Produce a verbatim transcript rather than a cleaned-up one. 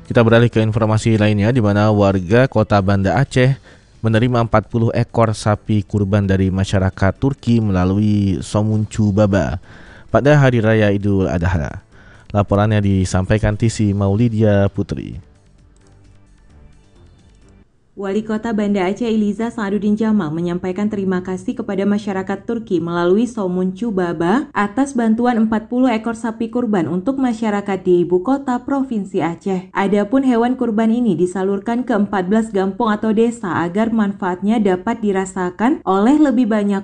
Kita beralih ke informasi lainnya, di mana warga kota Banda Aceh menerima empat puluh ekor sapi kurban dari masyarakat Turki melalui Somuncu Baba pada Hari Raya Idul Adha. Laporannya disampaikan Tisi Maulidia Putri. Wali Kota Banda Aceh Iliza Sa'adudin Jamal menyampaikan terima kasih kepada masyarakat Turki melalui Somuncu Baba atas bantuan empat puluh ekor sapi kurban untuk masyarakat di ibu kota Provinsi Aceh. Adapun hewan kurban ini disalurkan ke empat belas gampong atau desa agar manfaatnya dapat dirasakan oleh lebih banyak